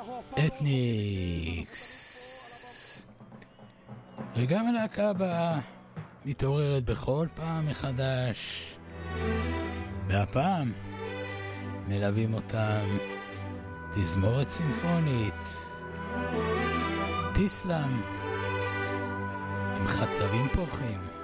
אתניקס. וגם הלהקה הבאה מתעוררת בכל פעם מחדש, והפעם מלווים אותם תזמורת סימפונית, טיסלאם עם חצבים פורחים.